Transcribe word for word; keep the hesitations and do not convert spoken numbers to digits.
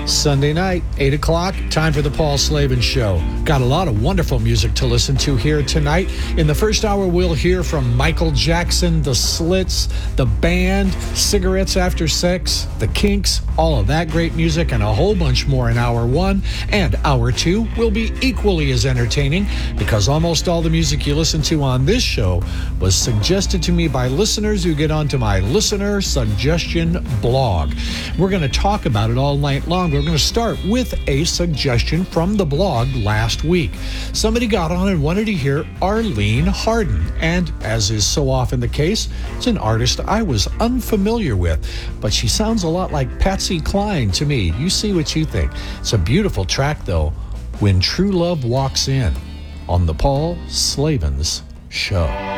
Sunday night, eight o'clock, time for the Paul Slavin Show. Got a lot of wonderful music to listen to here tonight. In the first hour, we'll hear from Michael Jackson, The Slits, The Band, Cigarettes After Sex, The Kinks, all of that great music, and a whole bunch more in hour one. And hour two will be equally as entertaining because almost all the music you listen to on this show was suggested to me by listeners who get onto my listener suggestion blog. We're going to talk about it all night long. We're going to start with a suggestion from the blog last week. Somebody got on and wanted to hear Arlene Harden, and as is so often the case, it's an artist I was unfamiliar with, but she sounds a lot like Patsy Cline to me. You see what you think. It's a beautiful track, though, When True Love Walks In, on the Paul Slavin's Show.